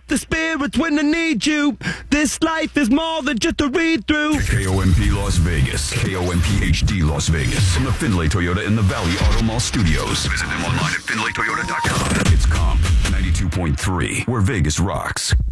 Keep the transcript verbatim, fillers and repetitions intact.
up the spirits when I need you. This life is more than just a read-through. K O M P Las Vegas. K O M P H D Las Vegas. From the Findlay Toyota in the Valley Auto Mall Studios. Visit them online at findlay toyota dot com. It's Comp ninety-two point three, where Vegas rocks.